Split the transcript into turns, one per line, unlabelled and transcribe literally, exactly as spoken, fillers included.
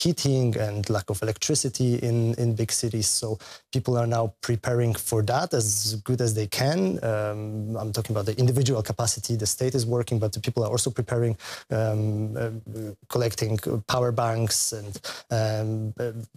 heating and lack of electricity in, in big cities. So people are now preparing for that as good as they can. Um, I'm talking about the individual capacity the state is working, but the people are also preparing, um, uh, collecting power banks and um, uh,